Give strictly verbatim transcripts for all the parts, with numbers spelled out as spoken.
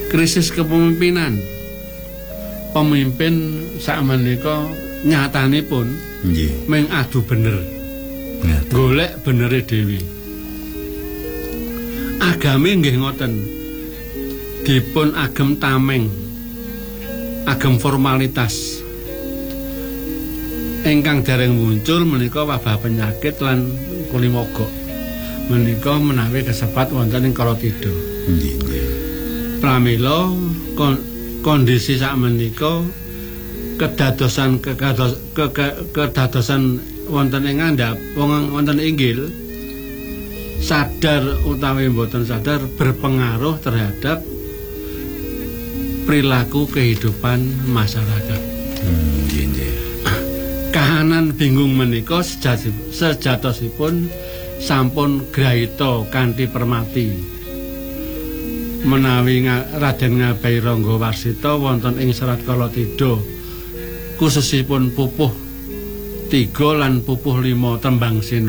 krisis kepemimpinan. Pemimpin sakmenika nyatanipun nggih mung adu bener. Golek benere dhewe. Agame nggih ngoten. Dipun agem tameng. Agem formalitas. Ingkang dereng muncul menika wabah penyakit lan kulimogok. Menika menawi kasebat wonten ing Kalatidha. Nggih, nggih. Pramila kondisi sakmenika kedadosan kedados, ke, ke, kedadosan wonten ing ngandhap wonten inggil sadar utawi mboten sadar berpengaruh terhadap perilaku kehidupan masyarakat. Hmm, nggih, nggih. Kahanan bingung menika sejatosipun sampun grahita kanthi permati. Menawi Raden Ngabai Rangga Warsita wonten ing Serat Kalatidha khususipun pupuh tiga lan pupuh lima tembang sena.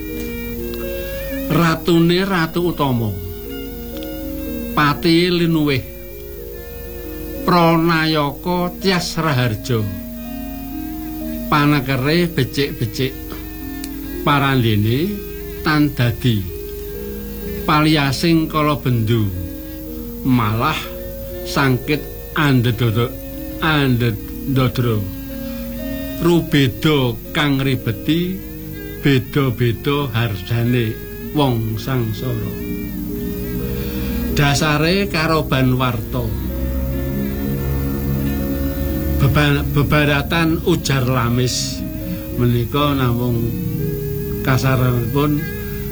Ratune Ratu Utama. Pati Linuwih. Pranayaka Tyas Raharja. Panekere becik-becik. Parandene tan dadi. Paliasing kala bendu. Malah sangkit andedodro andedodro rubeda kang ribeti beda-beda harjane wong sangsara dasare karoban warta bebaratan ujar lamis menika namung kasaranipun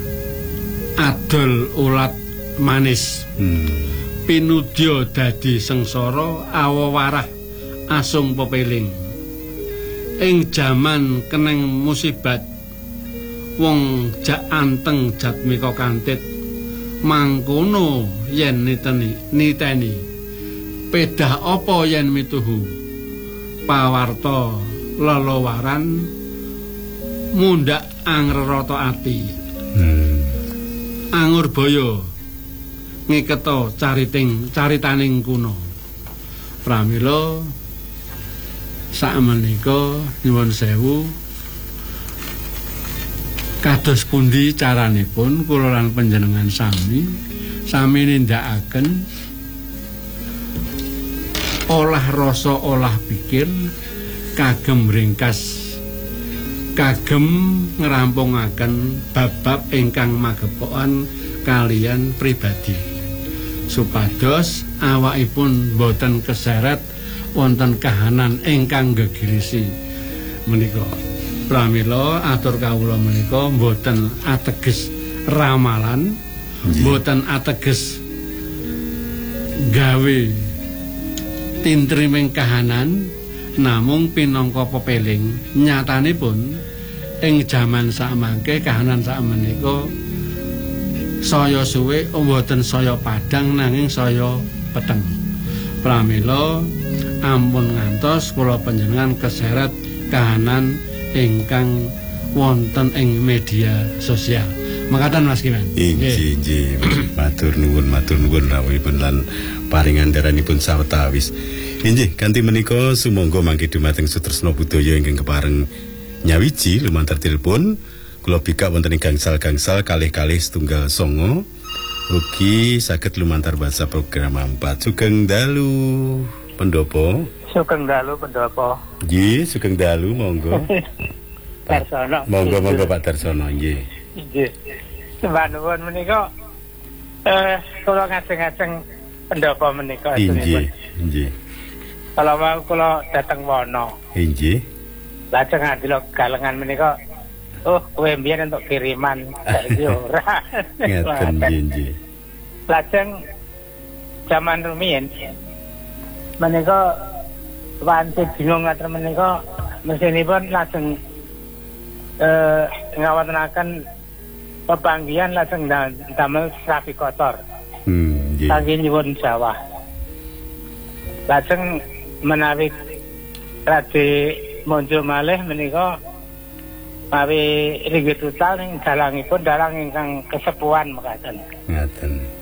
adol ulat manis. hmm. Pinudya dadi sengsara awawarah asung pepeling. Ing jaman keneng musibat wong jak anteng jatmika kantit mangkono yen niteni niteni pedah apa yen mituhu pawarta lelawaran mundhak angrerata ati. hmm. Angur baya ngiketa cariting caritaning kuno. Pramila sakmenika nyuwun sewu kados pundi caranipun kula lan panjenengan sami sami nindakaken olah rasa olah pikir kagem ringkas kagem ngrampungaken bab-bab ingkang magepokan kalian pribadi. Supados awakipun boten keseret wonten kahanan ingkang gegirisi menika. Pramila atur kawula menika boten ateges ramalan, boten ateges gawe tintriming kahanan, namung pinangka pepeling nyatanipun ing jaman sakmangke kahanan sakmenika saya suwe mboten saya padang nanging saya peteng. Pramila ampun ngantos kula panjenengan keseret kahanan ingkang wonten ing media sosial. Makaten Mas Kiman. Inggih, inggih. Matur nuwun, matur nuwun rawuhipun lan paringan daranipun sawetawis. Inggih, kanthi menika sumangga mangke dumateng sutresna budaya ingkang kepareng nyawiji lumantar telepon. Kula bikak wonten ing gangsal-gangsal kalih-kalih setunggal songo. Ugi saged lumantar bahasa program empat. Sugeng dalu pendopo. Sugeng dalu pendopo. Nggih, sugeng dalu monggo. Darsono. Monggo monggo Pak Darsono nggih. Nggih. Sembah nuwun menika eh kula ngajeng-ajeng pendopo menika. Nggih, nggih. Kalau mau kula dateng Wono. Nggih. Lajeng andila galengan menika oh, kowe mbiyen untuk kiriman saiki ora. Ngeten nggih. Lajeng jaman rumiyin menika wanci bingung ngaten menika mesinipun lajeng eh ngawontenaken pepanggihan lajeng damel Srafi Kotor. Hmm, nggih. Saking nyuwun Jawa. Lajeng menawi radi muncul malih menika mawi ringgit total ning dalangipun dalang ingkang kesepuhan mekaten. Ngaten.